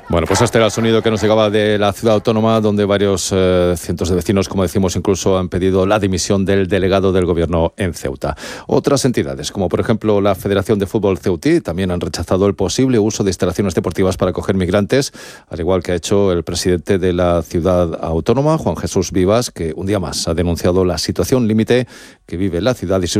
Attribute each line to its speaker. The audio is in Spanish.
Speaker 1: Bueno, pues este era el sonido que nos llegaba de la ciudad autónoma, donde varios cientos de vecinos, como decimos, incluso han pedido la dimisión del delegado del gobierno en Ceuta. Otras entidades, como por ejemplo la Federación de Fútbol Ceutí, también han rechazado el posible uso de instalaciones deportivas para acoger migrantes, al igual que ha hecho el presidente de la ciudad autónoma, Juan Jesús Vivas, que un día más ha denunciado la situación límite que vive la ciudad y sus